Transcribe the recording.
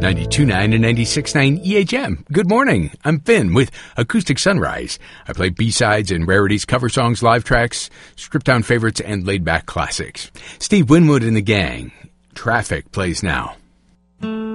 92.9 and 96.9 EHM. Good morning. I'm Finn with Acoustic Sunrise. I play B-sides and rarities, cover songs, live tracks, stripped down favorites, and laid-back classics. Steve Winwood and the gang. Traffic plays now.